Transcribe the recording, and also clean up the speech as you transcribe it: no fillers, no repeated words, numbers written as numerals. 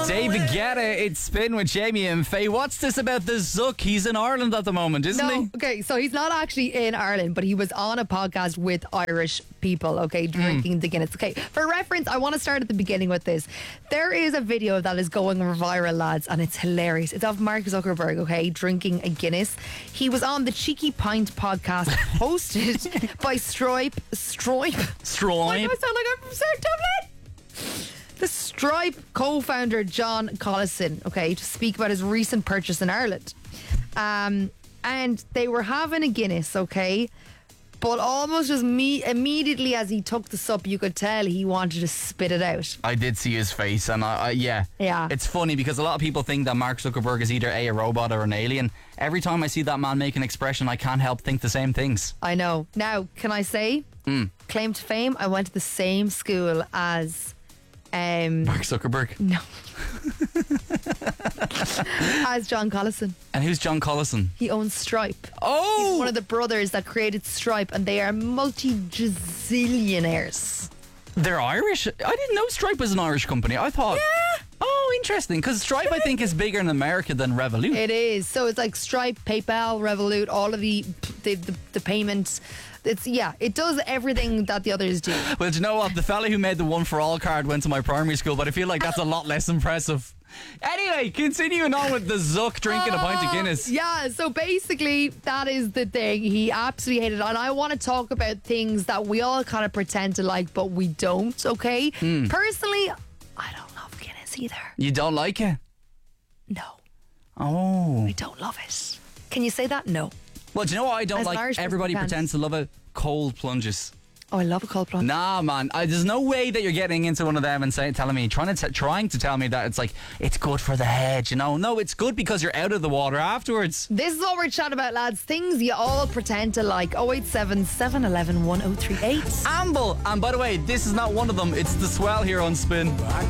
David Guetta, it's Spin with Jamie and Faye. What's this about the Zook? He's in Ireland at the moment, isn't he? Okay, so he's not actually in Ireland, but he was on a podcast with Irish people, okay, drinking the Guinness. Okay, for reference, I want to start at the beginning with this. There is a video that is going viral, lads, and it's hilarious. It's of Mark Zuckerberg, okay, drinking a Guinness. He was on the Cheeky Pint podcast hosted by Stripe. Why do I sound like I'm from South Dublin? The Stripe co-founder John Collison, okay, to speak about his recent purchase in Ireland. And they were having a Guinness, okay, but almost as immediately as he took the sup, you could tell he wanted to spit it out. I did see his face, and yeah. It's funny because a lot of people think that Mark Zuckerberg is either a robot or an alien. Every time I see that man make an expression, I can't help think the same things. I know. Now, can I say, claim to fame, I went to the same school as... Mark Zuckerberg? No. As John Collison. And who's John Collison? He owns Stripe. Oh! He's one of the brothers that created Stripe, and they are multi-gazillionaires. They're Irish? I didn't know Stripe was an Irish company. I thought... Yeah. Oh, interesting. Because Stripe, I think, is bigger in America than Revolut. It is. So it's like Stripe, PayPal, Revolut, all of the payments... it does everything that the others do. Well, do you know what? The fella who made the One for All card went to my primary school, but I feel like that's a lot less impressive. Anyway, continuing on with the Zook drinking a pint of Guinness. Yeah, so basically that is the thing. He absolutely hated it. And I want to talk about things that we all kind of pretend to like, but we don't, okay? Personally, I don't love Guinness either. You don't like it? No. Oh. I don't love it. Can you say that? No. Well, do you know what I don't like? Irish Everybody person pretends to love it. Cold plunges. Oh, I love a cold plunge. Nah, man. There's no way that you're getting into one of them and trying to tell me that it's like, it's good for the head, you know? No, it's good because you're out of the water afterwards. This is what we're chatting about, lads. Things you all pretend to like. 087 711 1038. Amble. And by the way, this is not one of them. It's the Swell here on Spin.